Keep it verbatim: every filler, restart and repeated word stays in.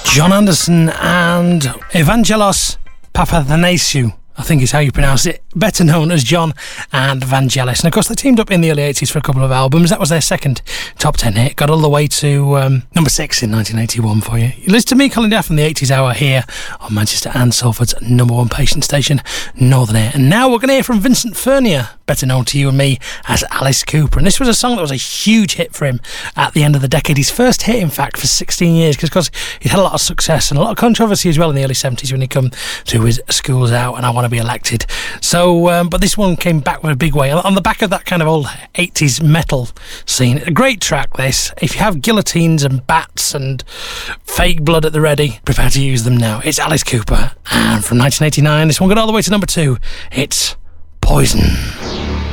John Anderson and Evangelos Papathanassiou, I think is how you pronounce it, better known as John and Vangelis. And of course they teamed up in the early eighties for a couple of albums. That was their second top ten hit, got all the way to um, number six in nineteen eighty-one for you. You listen to me, Colin Duff, from the eighties Hour here on Manchester and Salford's number one patient station, Northern Air. And now we're going to hear from Vincent Furnier, better known to you and me as Alice Cooper. And this was a song that was a huge hit for him at the end of the decade. His first hit, in fact, for sixteen years, because he had a lot of success and a lot of controversy as well in the early seventies when he come to his Schools Out and I Want to Be Elected. So, um, but this one came back with a big way on the back of that kind of old eighties metal scene. A great track, this. If you have guillotines and bats and fake blood at the ready, prepare to use them now. It's Alice Cooper, and from nineteen eighty-nine, this one got all the way to number two. It's Poison.